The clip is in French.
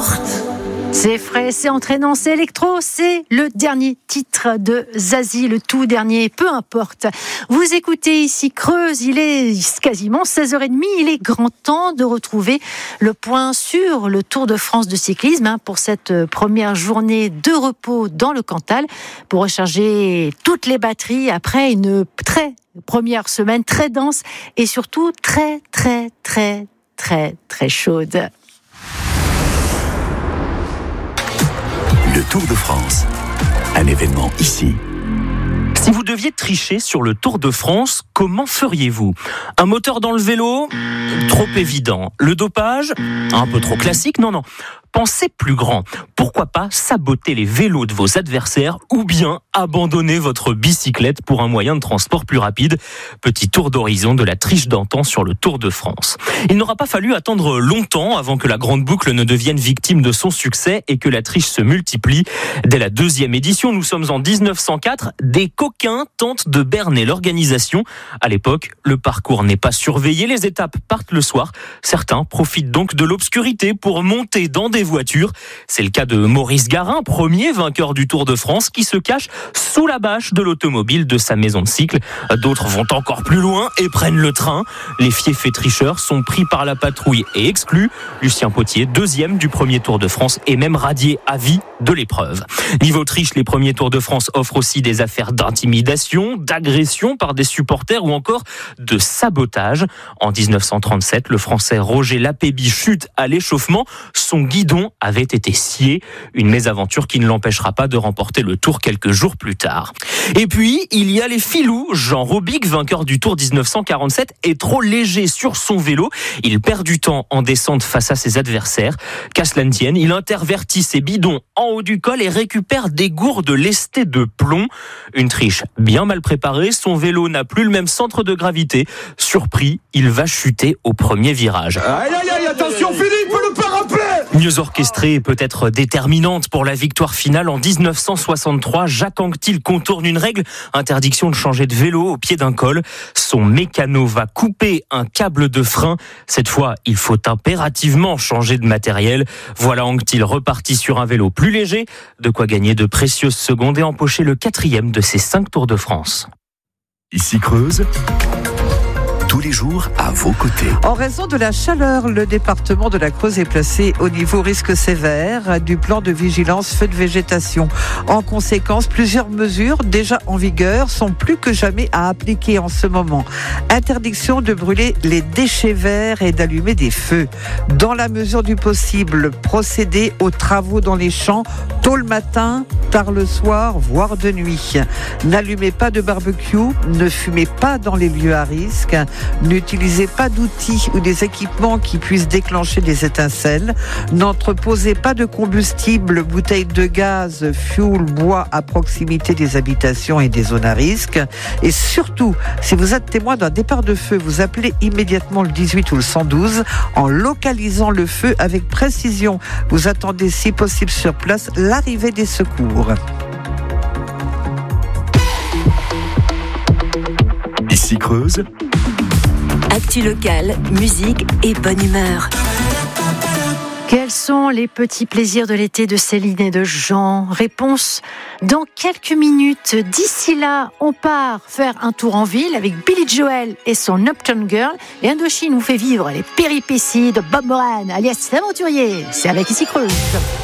C'est frais, c'est entraînant, c'est électro, c'est le dernier titre de Zazie, le tout dernier, peu importe. Vous écoutez ici Creuse, il est quasiment 16h30, il est grand temps de retrouver le point sur le Tour de France de cyclisme pour cette première journée de repos dans le Cantal, pour recharger toutes les batteries après une première semaine très dense et surtout très chaude. Le Tour de France, un événement ici. Si vous deviez tricher sur le Tour de France, comment feriez-vous ? Un moteur dans le vélo ? Trop évident. Le dopage ? Un peu trop classique ? Non. Pensez plus grand. Pourquoi pas saboter les vélos de vos adversaires ou bien abandonner votre bicyclette pour un moyen de transport plus rapide ? Petit tour d'horizon de la triche d'antan sur le Tour de France. Il n'aura pas fallu attendre longtemps avant que la grande boucle ne devienne victime de son succès et que la triche se multiplie. Dès la deuxième édition, nous sommes en 1904, des coquins tentent de berner l'organisation. À l'époque, le parcours n'est pas surveillé, les étapes partent le soir. Certains profitent donc de l'obscurité pour monter dans des voitures. C'est le cas de Maurice Garin, premier vainqueur du Tour de France, qui se cache sous la bâche de l'automobile de sa maison de cycle. D'autres vont encore plus loin et prennent le train. Les fiefs tricheurs sont pris par la patrouille et exclus. Lucien Potier, deuxième du premier Tour de France, est même radié à vie de l'épreuve. Niveau triche, les premiers Tours de France offrent aussi des affaires d'intimidation, d'agression par des supporters ou encore de sabotage. En 1937, le Français Roger Lapéby chute à l'échauffement. Son guidon avait été scié. Une mésaventure qui ne l'empêchera pas de remporter le Tour quelques jours plus tard. Et puis, il y a les filous. Jean Robic, vainqueur du Tour 1947, est trop léger sur son vélo. Il perd du temps en descente face à ses adversaires. Qu'à cela ne tienne, il intervertit ses bidons en haut du col et récupère des gourdes lestées de plomb. Une triche bien mal préparée. Son vélo n'a plus le même centre de gravité. Surpris, il va chuter au premier virage. Aïe, attention Philippe, le parapet! Mieux orchestrée et peut-être déterminante pour la victoire finale, en 1963, Jacques Anquetil contourne une règle, interdiction de changer de vélo au pied d'un col. Son mécano va couper un câble de frein. Cette fois, il faut impérativement changer de matériel. Voilà Anquetil reparti sur un vélo plus léger, de quoi gagner de précieuses secondes et empocher le 4e de ses 5 Tours de France. Ici Creuse, tous les jours à vos côtés. En raison de la chaleur, le département de la Creuse est placé au niveau risque sévère du plan de vigilance feu de végétation. En conséquence, plusieurs mesures déjà en vigueur sont plus que jamais à appliquer en ce moment. Interdiction de brûler les déchets verts et d'allumer des feux. Dans la mesure du possible, procéder aux travaux dans les champs tôt le matin, tard le soir, voire de nuit. N'allumez pas de barbecue, ne fumez pas dans les lieux à risque. N'utilisez pas d'outils ou des équipements qui puissent déclencher des étincelles. N'entreposez pas de combustible, bouteilles de gaz, fioul, bois à proximité des habitations et des zones à risque. Et surtout, si vous êtes témoin d'un départ de feu, vous appelez immédiatement le 18 ou le 112 en localisant le feu avec précision. Vous attendez si possible sur place l'arrivée des secours. Ici Creuse, actu locale, musique et bonne humeur. Quels sont les petits plaisirs de l'été de Céline et de Jean ? Réponse dans quelques minutes. D'ici là, on part faire un tour en ville avec Billy Joel et son Uptown Girl. Et Indochine nous fait vivre les péripéties de Bob Moran, alias l'aventurier. C'est avec Ici Creuse.